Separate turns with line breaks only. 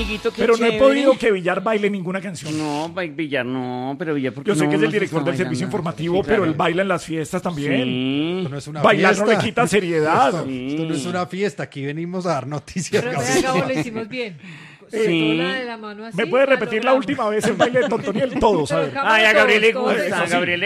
amiguito, qué
Pero no he
chévere.
podido que Villar baile ninguna canción.
No, Villar no, pero Villar porque
Yo sé
no,
que es
no
el
se
director
está
del servicio
bailando.
informativo,
Sí,
pero
claro.
él baila en las fiestas también.
Sí.
Esto no es una
Bailar
fiesta.
no le quita seriedad.
Esto no es una fiesta. Aquí venimos a dar noticias.
Pero
Gabriel.
Gabo, lo hicimos bien. Sobre
Sí.
todo la de la mano así.
¿Me puede
la
repetir la
logramos.
última vez el baile de Tontoniel? Todos, a ver.
Pero, Gabo,
Ay, a Gabriel le
todos,
gusta,
eso
a
sí.
Gabriel